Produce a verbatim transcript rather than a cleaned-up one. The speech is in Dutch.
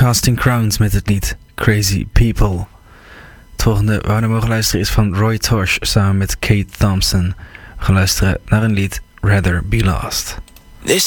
Casting Crowns met het lied Crazy People. Het volgende waar we naar mogen luisteren is van Roy Tosh samen met Kate Thompson. We gaan luisteren naar een lied Rather Be Lost.